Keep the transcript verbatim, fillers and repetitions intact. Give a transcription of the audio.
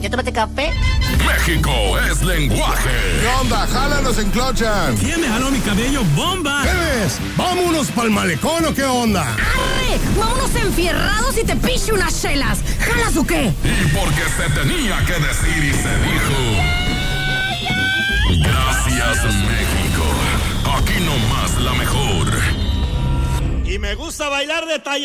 ¿Ya tomaste café? México es lenguaje. ¿Qué onda? Jálanos en Clochan. ¿Quién me jaló mi cabello? ¡Bomba! ¿Qué ves? ¿Vámonos pa'l malecón o qué onda? ¡Arre! ¡Vámonos enfierrados y te piche unas chelas! ¿Jalas o qué? Y porque se tenía que decir y se dijo. Gracias, México. Aquí nomás la mejor. Y me gusta bailar de talla.